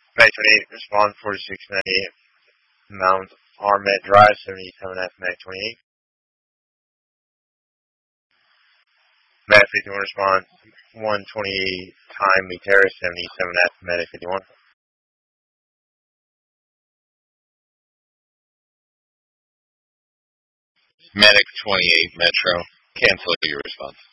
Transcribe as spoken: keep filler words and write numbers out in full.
Medic twenty-eight, respond forty-six ninety-eight. Mount Armet Drive, seventy-seven F, Medic twenty-eight. Medic fifty-one, respond one twenty-eight, Timely Terrace, seventy-seven F, Medic fifty-one. Medic twenty-eight, Metro. Cancel your response.